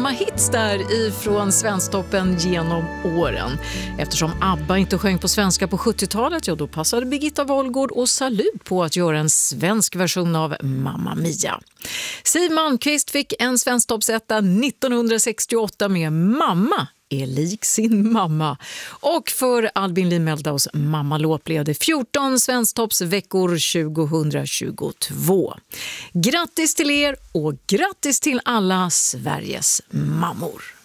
mammahits där ifrån Svensktoppen genom åren. Eftersom ABBA inte sjöng på svenska på 70-talet, ja då passade Birgitta Wollgård och Salut på att göra en svensk version av Mamma Mia. Siw Malmkvist fick en Svensktoppsetta 1968 med Mamma är lik sin mamma. Och för Albin Limeldaus mammalåt blev det 14 Svensktoppsveckor 2022. Grattis till er och grattis till alla Sveriges mammor!